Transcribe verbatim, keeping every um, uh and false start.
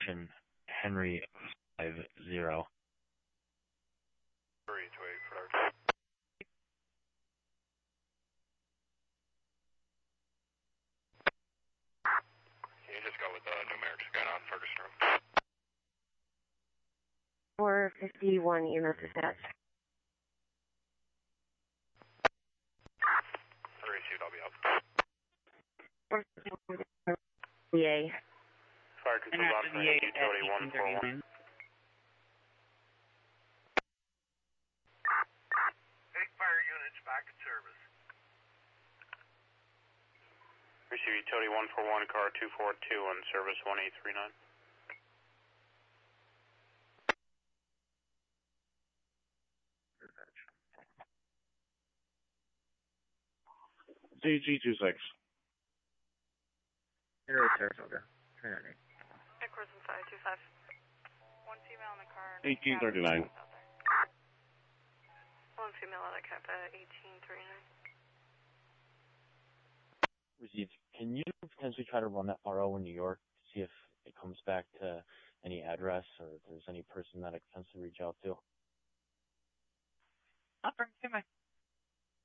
Henry five zero. Three two eight for Dart. Can you just go with the numerics again on Ferguson Room? four fifty-one E M S dispatch. three two W up. four fifty-one D A. Fire control box for utility one four one. Eight fire units back in service. Receive utility one four one, car two four two on service one eight three nine. C G two six. Zero Saratoga. three nine eight. Equals five two five. One female in the car. eighteen thirty-nine. One female in the cab at eighteen thirty-nine. Received. Can you potentially try to run that R O in New York to see if it comes back to any address or if there's any person that I can potentially reach out to? I'll bring to my